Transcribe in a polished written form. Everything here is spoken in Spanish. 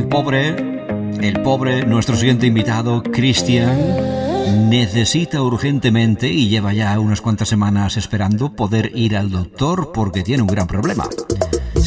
El pobre, nuestro siguiente invitado, Cristian, necesita urgentemente, y lleva ya unas cuantas semanas esperando, poder ir al doctor porque tiene un gran problema.